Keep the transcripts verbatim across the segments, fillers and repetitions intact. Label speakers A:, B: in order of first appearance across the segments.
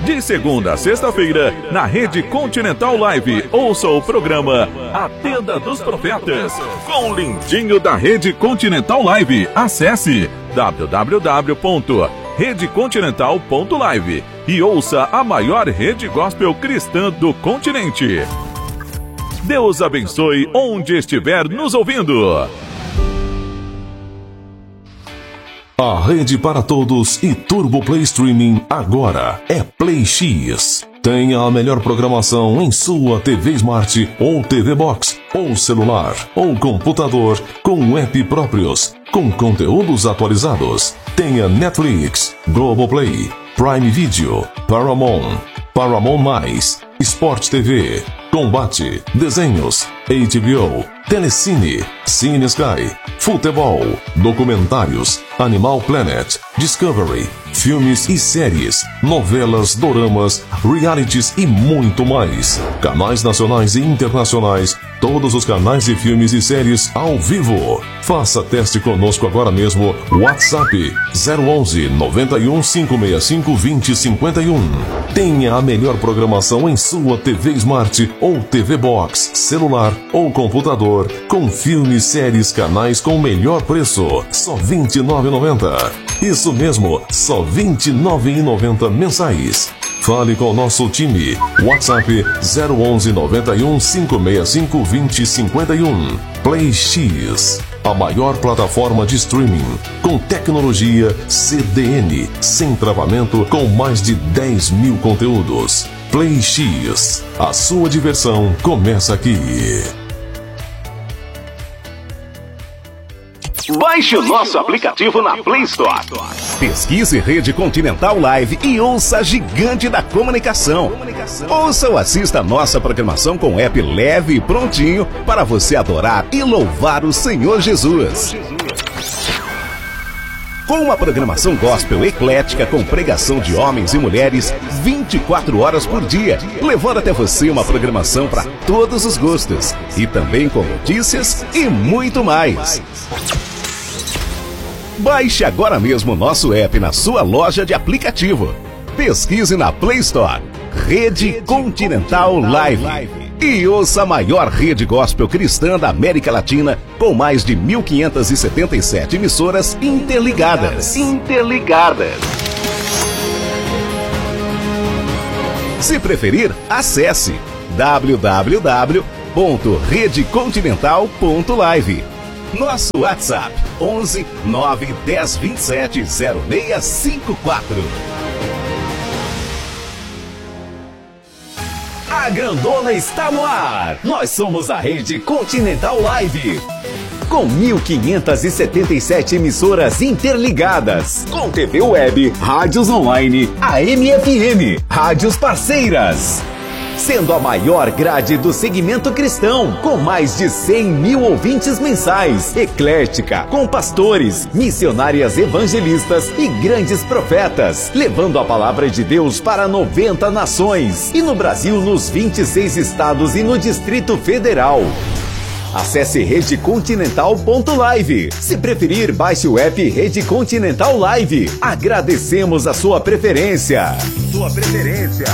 A: De segunda a sexta-feira, na Rede Continental Live, ouça o programa A Tenda dos Profetas, com o lindinho da Rede Continental Live. Acesse w w w ponto rede continental ponto live e ouça a maior rede gospel cristã do continente. Deus abençoe onde estiver nos ouvindo.
B: A rede para todos e Turbo Play Streaming agora é Play X. Tenha a melhor programação em sua T V Smart ou T V Box, ou celular, ou computador, com app próprios, com conteúdos atualizados. Tenha Netflix, Globoplay, Prime Video, Paramount, Paramount Mais, Sport T V, Combate, Desenhos, H B O, Telecine, Cine Sky, Futebol, Documentários, Animal Planet, Discovery, filmes e séries, novelas, doramas, realities e muito mais. Canais nacionais e internacionais, todos os canais de filmes e séries ao vivo. Faça teste conosco agora mesmo. WhatsApp zero onze, noventa e um, cinco seis cinco, vinte, cinquenta e um. Tenha a melhor programação em sua T V Smart ou T V Box, celular ou computador, com filmes, séries, canais com o melhor preço, só vinte e nove reais e noventa centavos. Isso mesmo, só vinte e nove reais e noventa centavos mensais. Fale com o nosso time. WhatsApp zero onze, noventa e um, cinco seis cinco, vinte, cinquenta e um. Play X, a maior plataforma de streaming, com tecnologia C D N, sem travamento, com mais de dez mil conteúdos. Play X, a sua diversão começa aqui.
C: Baixe o nosso aplicativo na Play Store. Pesquise Rede Continental Live e ouça a gigante da comunicação. Ouça ou assista a nossa programação com app leve e prontinho para você adorar e louvar o Senhor Jesus. Com uma programação gospel eclética com pregação de homens e mulheres vinte e quatro horas por dia, levando até você uma programação para todos os gostos e também com notícias e muito mais. Baixe agora mesmo o nosso app na sua loja de aplicativo. Pesquise na Play Store Rede Continental Live e ouça a maior rede gospel cristã da América Latina, com mais de mil quinhentas e setenta e sete emissoras interligadas. Interligadas. Se preferir, acesse w w w ponto rede continental ponto live. Nosso WhatsApp onze, nove, dez, vinte e sete, zero seis cinco quatro. A grandona está no ar. Nós somos a Rede Continental Live, com mil quinhentas e setenta e sete emissoras interligadas, com T V web, rádios online, A M F M, rádios parceiras, sendo a maior grade do segmento cristão, com mais de cem mil ouvintes mensais, eclética, com pastores, missionárias evangelistas e grandes profetas, levando a palavra de Deus para noventa nações, e no Brasil nos vinte e seis estados e no Distrito Federal. Acesse rede continental ponto live. Se preferir, baixe o app Rede Continental Live. Agradecemos a sua preferência. Sua preferência.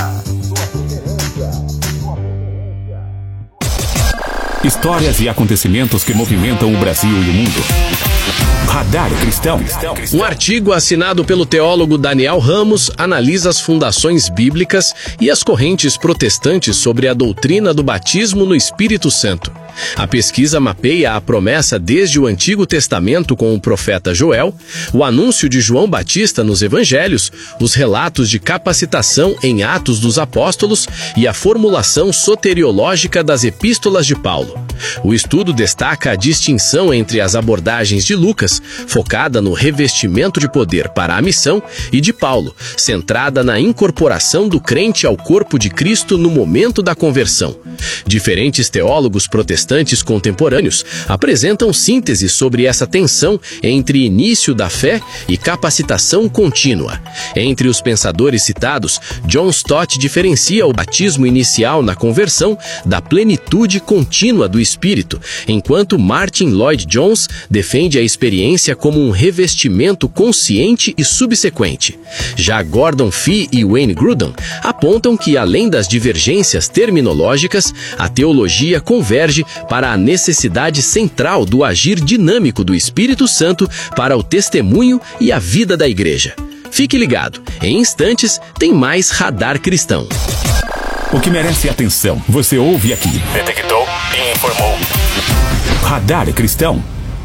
D: Histórias e acontecimentos que movimentam o Brasil e o mundo. Radar Cristão.
E: Um artigo assinado pelo teólogo Daniel Ramos analisa as fundações bíblicas e as correntes protestantes sobre a doutrina do batismo no Espírito Santo. A pesquisa mapeia a promessa desde o Antigo Testamento com o profeta Joel, o anúncio de João Batista nos Evangelhos, os relatos de capacitação em Atos dos Apóstolos e a formulação soteriológica das epístolas de Paulo. O estudo destaca a distinção entre as abordagens de Lucas, focada no revestimento de poder para a missão, e de Paulo, centrada na incorporação do crente ao corpo de Cristo no momento da conversão. Diferentes teólogos protestantes protestantes contemporâneos apresentam síntese sobre essa tensão entre início da fé e capacitação contínua. Entre os pensadores citados, John Stott diferencia o batismo inicial na conversão da plenitude contínua do Espírito, enquanto Martin Lloyd-Jones defende a experiência como um revestimento consciente e subsequente. Já Gordon Fee e Wayne Grudem apontam que, além das divergências terminológicas, a teologia converge para a necessidade central do agir dinâmico do Espírito Santo para o testemunho e a vida da Igreja. Fique ligado, em instantes tem mais Radar Cristão.
D: O que merece atenção, você ouve aqui. Detectou e informou. Radar Cristão.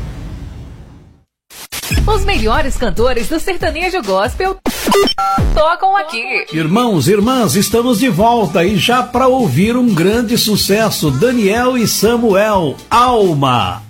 F: Os melhores cantores do sertanejo gospel tocam aqui.
G: Irmãos e irmãs, estamos de volta e já para ouvir um grande sucesso, Daniel e Samuel, Alma.